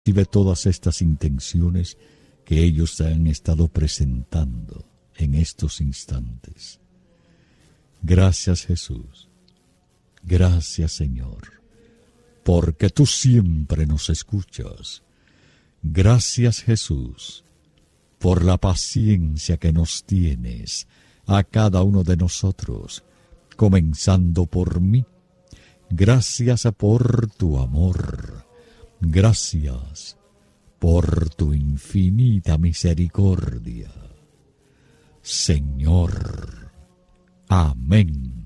Recibe todas estas intenciones que ellos te han estado presentando en estos instantes. Gracias, Jesús. Gracias, Señor, porque tú siempre nos escuchas. Gracias, Jesús, por la paciencia que nos tienes a cada uno de nosotros, comenzando por mí. Gracias por tu amor. Gracias por tu infinita misericordia. Señor. Amén.